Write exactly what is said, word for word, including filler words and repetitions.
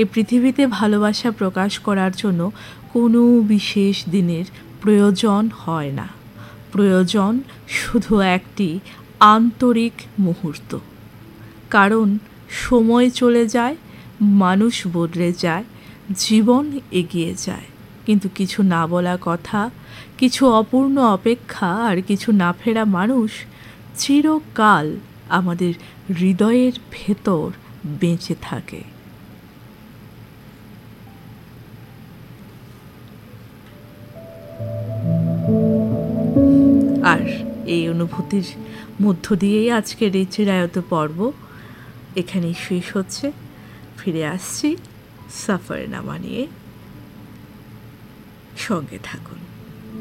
এই পৃথিবীতে ভালোবাসা প্রকাশ করার জন্য কোনো বিশেষ দিনের প্রয়োজন হয় না, প্রয়োজন শুধু একটি আন্তরিক মুহূর্ত। কারণ সময় চলে যায়, মানুষ বদলে যায়, জীবন এগিয়ে যায়, কিন্তু কিছু না বলা কথা, কিছু অপূর্ণ অপেক্ষা আর কিছু না ফেরা মানুষ চিরকাল আমাদের হৃদয়ের ভেতর বেঁচে থাকে। আর এই অনুভূতির মধ্য দিয়েই আজকের এই চিরায়ত পর্ব এখানেই শেষ হচ্ছে। ফিরে আসছি সফরনামা নিয়ে, সঙ্গে থাকুন।